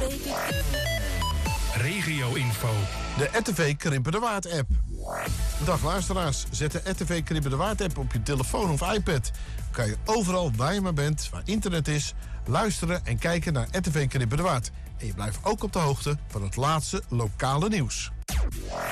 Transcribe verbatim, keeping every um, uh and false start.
Regio-info. De R T V Krimpen de Waard app. Dag luisteraars, zet de R T V Krimpen de Waard app op je telefoon of iPad. Dan kan je overal waar je maar bent, waar internet is, luisteren en kijken naar R T V Krimpen de Waard. En je blijft ook op de hoogte van het laatste lokale nieuws.